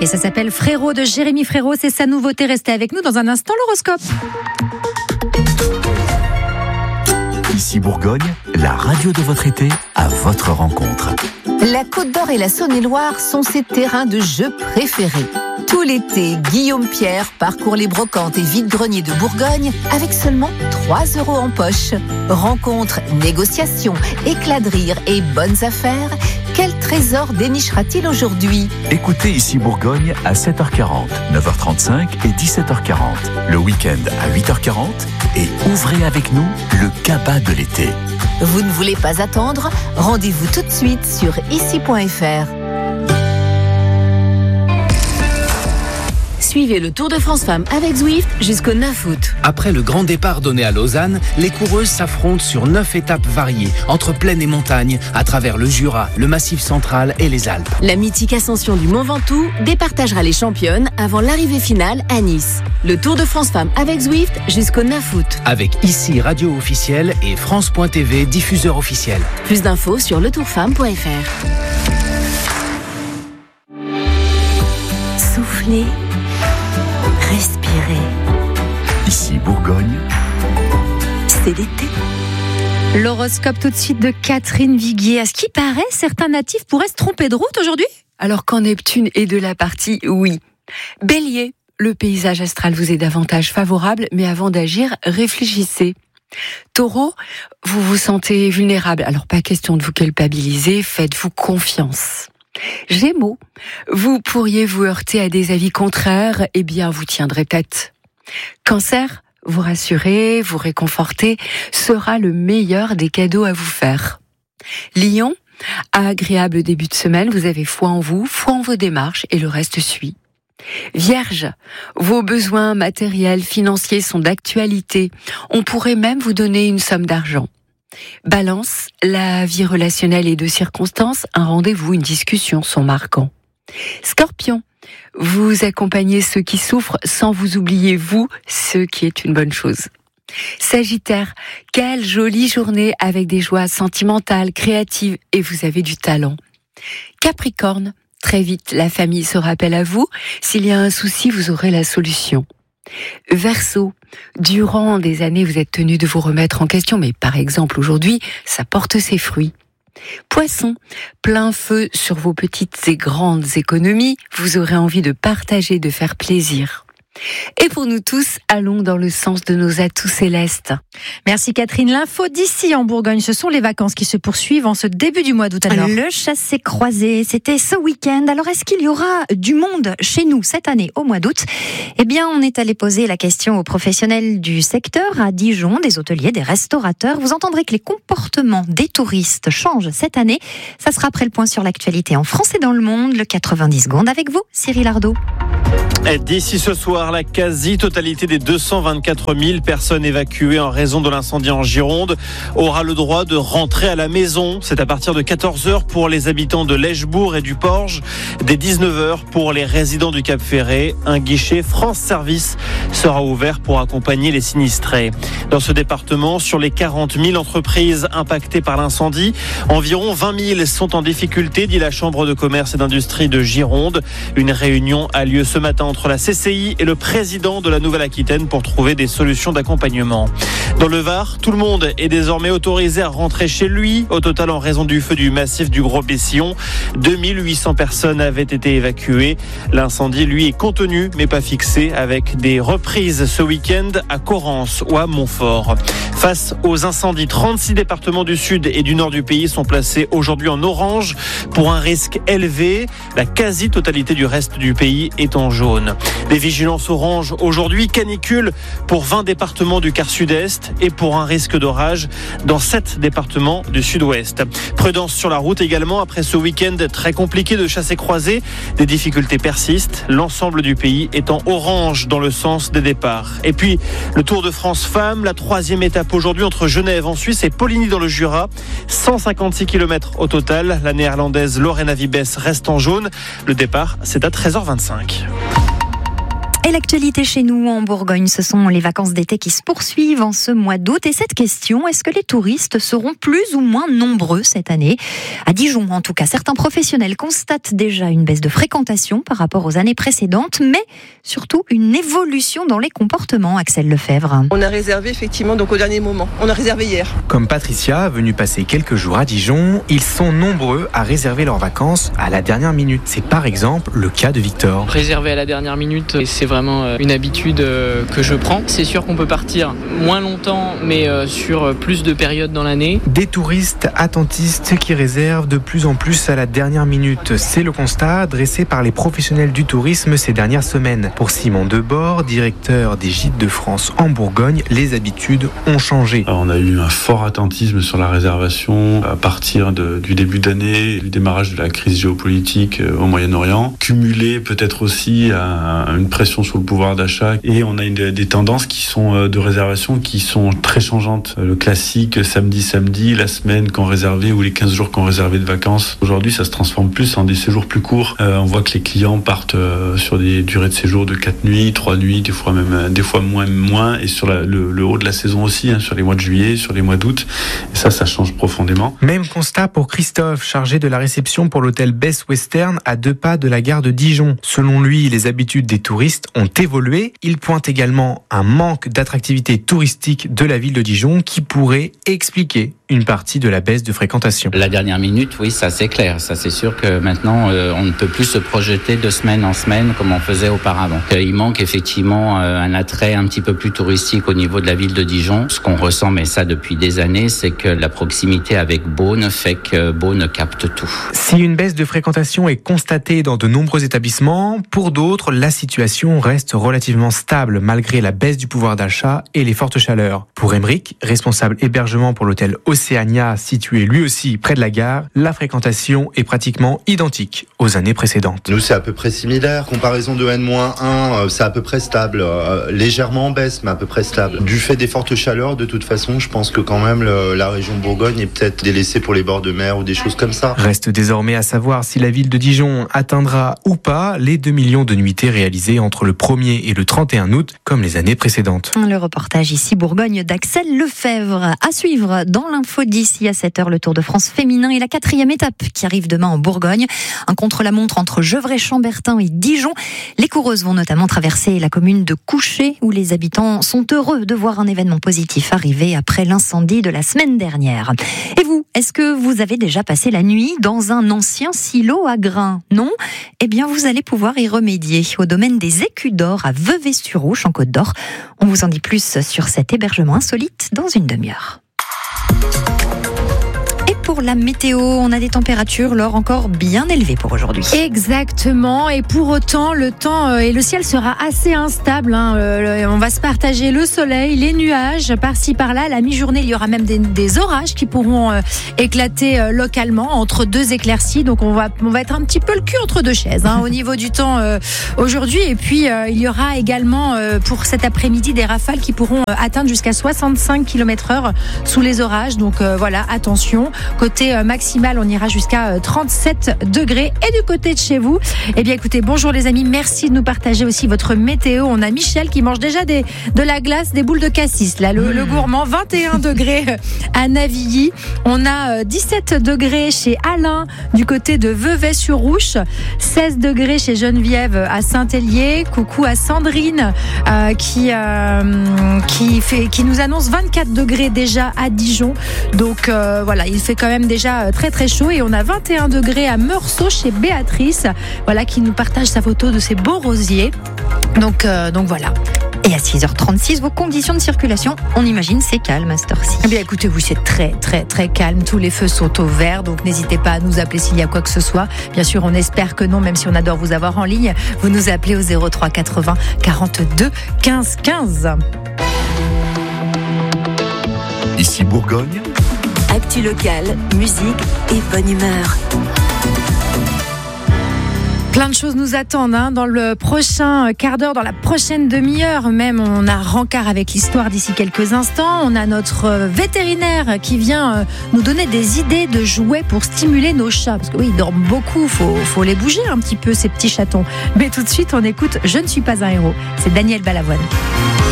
Et ça s'appelle Frérot de Jérémy Frérot. C'est sa nouveauté. Restez avec nous dans un instant, l'horoscope. Ici Bourgogne, la radio de votre été à votre rencontre. La Côte d'Or et la Saône-et-Loire sont ses terrains de jeu préférés. Tout l'été, Guillaume Pierre parcourt les brocantes et vide-greniers de Bourgogne avec seulement 3 € en poche. Rencontres, négociations, éclats de rire et bonnes affaires. Quel trésor dénichera-t-il aujourd'hui ? Écoutez Ici Bourgogne à 7h40, 9h35 et 17h40. Le week-end à 8h40 et ouvrez avec nous le cabas de l'été. Vous ne voulez pas attendre ? Rendez-vous tout de suite sur ici.fr. Suivez le Tour de France Femmes avec Zwift jusqu'au 9 août. Après le grand départ donné à Lausanne, les coureuses s'affrontent sur 9 étapes variées, entre plaine et montagne, à travers le Jura, le Massif central et les Alpes. La mythique ascension du Mont Ventoux départagera les championnes avant l'arrivée finale à Nice. Le Tour de France Femmes avec Zwift jusqu'au 9 août. Avec ici radio officielle et France.tv diffuseur officiel. Plus d'infos sur letourfemme.fr. Soufflez. Respirez. Ici Bourgogne, C'est l'été. L'horoscope tout de suite de Catherine Viguier. À ce qui paraît, certains natifs pourraient se tromper de route aujourd'hui ? Alors quand Neptune est de la partie, oui. Bélier, le paysage astral vous est davantage favorable, mais avant d'agir, réfléchissez. Taureau, vous vous sentez vulnérable, alors pas question de vous culpabiliser, faites-vous confiance. Gémeaux, vous pourriez vous heurter à des avis contraires, eh bien vous tiendrez tête. Cancer, vous rassurer, vous réconforter sera le meilleur des cadeaux à vous faire. Lion, agréable début de semaine, vous avez foi en vous, foi en vos démarches et le reste suit. Vierge, vos besoins matériels, financiers sont d'actualité. On pourrait même vous donner une somme d'argent. Balance, la vie relationnelle et de circonstances, un rendez-vous, une discussion sont marquants. Scorpion, vous accompagnez ceux qui souffrent sans vous oublier vous, ce qui est une bonne chose. Sagittaire, quelle jolie journée avec des joies sentimentales, créatives et vous avez du talent. Capricorne, très vite la famille se rappelle à vous, s'il y a un souci vous aurez la solution. Verseau, durant des années vous êtes tenu de vous remettre en question, mais par exemple aujourd'hui, ça porte ses fruits. Poisson, plein feu sur vos petites et grandes économies, vous aurez envie de partager, de faire plaisir. Et pour nous tous, allons dans le sens de nos atouts célestes. Merci Catherine. L'info d'ici en Bourgogne, ce sont les vacances qui se poursuivent en ce début du mois d'août. Alors, le chassé-croisé, c'était ce week-end. Alors, est-ce qu'il y aura du monde chez nous cette année au mois d'août ? Eh bien, on est allé poser la question aux professionnels du secteur à Dijon, des hôteliers, des restaurateurs. Vous entendrez que les comportements des touristes changent cette année. Ça sera après le point sur l'actualité en France et dans le monde. Le 90 secondes avec vous, Cyril Ardo. D'ici ce soir, la quasi-totalité des 224 000 personnes évacuées en raison de l'incendie en Gironde aura le droit de rentrer à la maison. C'est à partir de 14h pour les habitants de l'Eschbourg et du Porge, dès 19h pour les résidents du Cap-Ferré. Un guichet France Service sera ouvert pour accompagner les sinistrés. Dans ce département, sur les 40 000 entreprises impactées par l'incendie, environ 20 000 sont en difficulté, dit la Chambre de commerce et d'industrie de Gironde. Une réunion a lieu ce matin entre la CCI et le président de la Nouvelle-Aquitaine pour trouver des solutions d'accompagnement. Dans le Var, tout le monde est désormais autorisé à rentrer chez lui. Au total, en raison du feu du massif du Gros-Bessillon, 2800 personnes avaient été évacuées. L'incendie, lui, est contenu, mais pas fixé, avec des reprises ce week-end à Correns ou à Montfort. Face aux incendies, 36 départements du sud et du nord du pays sont placés aujourd'hui en orange pour un risque élevé. La quasi-totalité du reste du pays est en jaune. Les vigilances orange aujourd'hui, canicule pour 20 départements du quart sud-est et pour un risque d'orage dans 7 départements du sud-ouest. Prudence sur la route également après ce week-end très compliqué de chassé-croisé. Des difficultés persistent, l'ensemble du pays est en orange dans le sens des départs. Et puis le Tour de France Femmes, la 3e étape aujourd'hui entre Genève en Suisse et Poligny dans le Jura. 156 km au total. La néerlandaise Lorena Wiebes reste en jaune. Le départ, c'est à 13h25. Et l'actualité chez nous en Bourgogne, ce sont les vacances d'été qui se poursuivent en ce mois d'août. Et cette question, est-ce que les touristes seront plus ou moins nombreux cette année ? À Dijon, en tout cas, certains professionnels constatent déjà une baisse de fréquentation par rapport aux années précédentes, mais surtout une évolution dans les comportements. Axel Lefebvre. On a réservé effectivement donc au dernier moment. On a réservé hier. Comme Patricia, venue passer quelques jours à Dijon, ils sont nombreux à réserver leurs vacances à la dernière minute. C'est par exemple le cas de Victor. Réserver à la dernière minute, c'est vraiment une habitude que je prends. C'est sûr qu'on peut partir moins longtemps, mais sur plus de périodes dans l'année. Des touristes attentistes qui réservent de plus en plus à la dernière minute. C'est le constat dressé par les professionnels du tourisme ces dernières semaines. Pour Simon Debord, directeur des Gîtes de France en Bourgogne, les habitudes ont changé. On a eu un fort attentisme sur la réservation à partir du début d'année, du démarrage de la crise géopolitique au Moyen-Orient, cumulé peut-être aussi à une pression sur le pouvoir d'achat, et on a des tendances qui sont de réservation qui sont très changeantes. Le classique samedi, la semaine qu'on réservait ou les 15 jours qu'on réservait de vacances. Aujourd'hui, ça se transforme plus en des séjours plus courts. On voit que les clients partent sur des durées de séjour de 4 nuits, 3 nuits, des fois moins, et sur le haut de la saison aussi, sur les mois de juillet, sur les mois d'août. Et ça change profondément. Même constat pour Christophe, chargé de la réception pour l'hôtel Best Western à 2 pas de la gare de Dijon. Selon lui, les habitudes des touristes ont évolué. Il pointe également un manque d'attractivité touristique de la ville de Dijon qui pourrait expliquer une partie de la baisse de fréquentation. La dernière minute, oui, ça c'est clair. Ça c'est sûr que maintenant, on ne peut plus se projeter de semaine en semaine comme on faisait auparavant. Il manque effectivement un attrait un petit peu plus touristique au niveau de la ville de Dijon. Ce qu'on ressent, mais ça depuis des années, c'est que la proximité avec Beaune fait que Beaune capte tout. Si une baisse de fréquentation est constatée dans de nombreux établissements, pour d'autres, la situation reste relativement stable malgré la baisse du pouvoir d'achat et les fortes chaleurs. Pour Émeric, responsable hébergement pour l'hôtel Océania, situé lui aussi près de la gare, la fréquentation est pratiquement identique aux années précédentes. Nous, c'est à peu près similaire. Comparaison de N-1, c'est à peu près stable. Légèrement en baisse, mais à peu près stable. Du fait des fortes chaleurs, de toute façon, je pense que quand même la région de Bourgogne est peut-être délaissée pour les bords de mer ou des choses comme ça. Reste désormais à savoir si la ville de Dijon atteindra ou pas les 2 millions de nuitées réalisées entre le 1er et le 31 août, comme les années précédentes. Le reportage ici Bourgogne d'Axel Lefebvre. À suivre dans l'info d'ici à 7h, le Tour de France féminin et la 4e étape qui arrive demain en Bourgogne. Un contre-la-montre entre Gevrey-Chambertin et Dijon. Les coureuses vont notamment traverser la commune de Couchet où les habitants sont heureux de voir un événement positif arriver après l'incendie de la semaine dernière. Et vous, est-ce que vous avez déjà passé la nuit dans un ancien silo à grains ? Non ? Eh bien, vous allez pouvoir y remédier au domaine des Écus d'Or à Vevey-sur-Ouche en Côte d'Or. On vous en dit plus sur cet hébergement insolite dans une demi-heure. Pour la météo, on a des températures, Laure, encore bien élevées pour aujourd'hui. Exactement, et pour autant, le temps et le ciel sera assez instable. On va se partager le soleil, les nuages, par-ci par-là. À la mi-journée, il y aura même des orages qui pourront éclater localement entre 2 éclaircies. Donc on va être un petit peu le cul entre 2 chaises au niveau du temps aujourd'hui. Et puis il y aura également pour cet après-midi des rafales qui pourront atteindre jusqu'à 65 km/h sous les orages. Donc voilà, attention. Côté maximal, on ira jusqu'à 37 degrés. Et du côté de chez vous, eh bien écoutez, bonjour les amis, merci de nous partager aussi votre météo. On a Michel qui mange déjà de la glace, des boules de cassis. Là, le gourmand, 21 degrés à Navilly. On a 17 degrés chez Alain du côté de Vevey-sur-Ouche. 16 degrés chez Geneviève à Saint-Hélier. Coucou à Sandrine qui nous annonce 24 degrés déjà à Dijon. Donc voilà, il fait quand même déjà très très chaud, et on a 21 degrés à Meursault chez Béatrice, voilà, qui nous partage sa photo de ses beaux rosiers. Donc voilà. Et à 6h36, vos conditions de circulation, on imagine, c'est calme à cette heure-ci. Eh bien écoutez, oui, c'est très très très calme. Tous les feux sont au vert, donc n'hésitez pas à nous appeler s'il y a quoi que ce soit. Bien sûr, on espère que non, même si on adore vous avoir en ligne. Vous nous appelez au 03 80 42 15 15. Ici Bourgogne. Actu locale, musique et bonne humeur. Plein de choses nous attendent dans le prochain quart d'heure, dans la prochaine demi-heure même. On a rencard avec l'histoire d'ici quelques instants. On a notre vétérinaire qui vient nous donner des idées de jouets pour stimuler nos chats. Parce que oui, ils dorment beaucoup, faut les bouger un petit peu ces petits chatons. Mais tout de suite, on écoute Je ne suis pas un héros. C'est Daniel Balavoine.